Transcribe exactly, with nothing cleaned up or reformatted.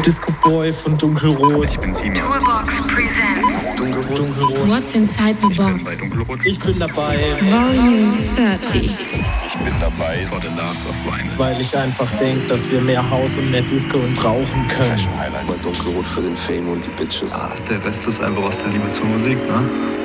Disco Boy von Dunkelrot. Ich bin Senior. Toolbox presents Dunkelrot. Dunkelrot. What's inside the Ich bin bei box? Dunkelrot. Ich bin dabei, Volume thirty. Ich bin dabei. For the love of wine. weil ich einfach denke, dass wir mehr Haus und mehr Disco brauchen können. Fashion Highlights. Bei Dunkelrot für den Fame und die Bitches. Ach, der Rest ist einfach aus der Liebe zur Musik, ne?